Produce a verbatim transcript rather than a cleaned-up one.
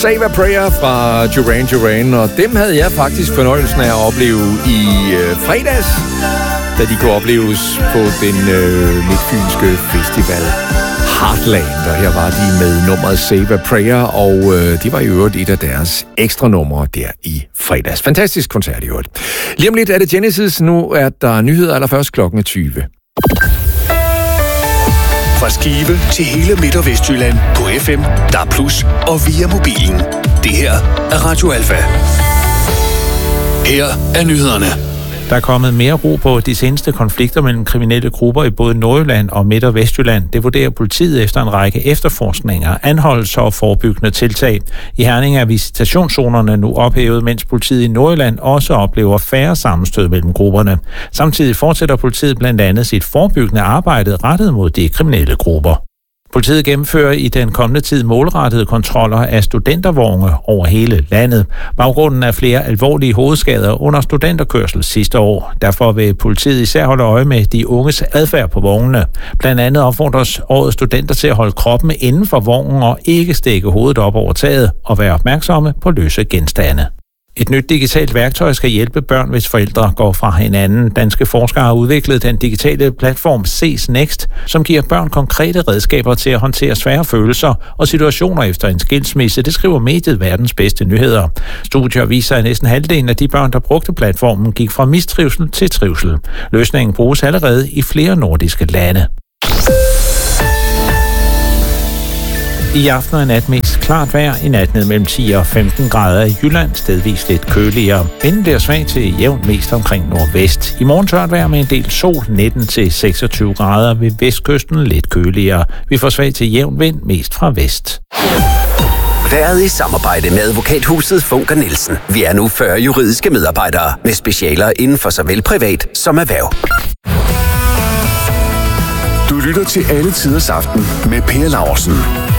Save a Prayer fra Duran Duran, og dem havde jeg faktisk fornøjelsen af at opleve i øh, fredags, da de kunne opleves på den øh, midtfynske festival Heartland, og her var de med nummeret Save a Prayer, og øh, de var i øvrigt et af deres ekstra numre der i fredags. Fantastisk koncert i øvrigt. Lige om lidt er det Genesis, nu er der nyheder allerførst klokken tyve. Fra Skive til hele Midt- og Vestjylland på F M, D A B plus, og via mobilen. Det her er Radio Alfa. Her er nyhederne. Der er kommet mere ro på de seneste konflikter mellem kriminelle grupper i både Nordjylland og Midt- og Vestjylland. Det vurderer politiet efter en række efterforskninger, anholdelser og forebyggende tiltag. I Herning er visitationszonerne nu ophævet, mens politiet i Nordjylland også oplever færre sammenstød mellem grupperne. Samtidig fortsætter politiet blandt andet sit forebyggende arbejde rettet mod de kriminelle grupper. Politiet gennemfører i den kommende tid målrettede kontroller af studentervogne over hele landet. Baggrunden er flere alvorlige hovedskader under studenterkørsel sidste år. Derfor vil politiet især holde øje med de unges adfærd på vognene. Blandt andet opfordres årets studenter til at holde kroppen inden for vognen og ikke stikke hovedet op over taget og være opmærksomme på løse genstande. Et nyt digitalt værktøj skal hjælpe børn, hvis forældre går fra hinanden. Danske forskere har udviklet den digitale platform Ses Next, som giver børn konkrete redskaber til at håndtere svære følelser og situationer efter en skilsmisse. Det skriver mediet Verdens Bedste Nyheder. Studier viser, at næsten halvdelen af de børn, der brugte platformen, gik fra mistrivsel til trivsel. Løsningen bruges allerede i flere nordiske lande. I aften og i nat mest klart vejr. I nat ned mellem ti og femten grader i Jylland, stedvis lidt køligere. Vinden bliver svag til jævnt mest omkring nordvest. I morgen tørt vejr med en del sol, nitten til seksogtyve grader. Ved vestkysten lidt køligere. Vi får svag til jævn vind, mest fra vest. Været i samarbejde med advokathuset Funker Nielsen. Vi er nu fyrre juridiske medarbejdere med specialer inden for såvel privat som erhverv. Du lytter til Alle Tiders Aften med Per Laursen.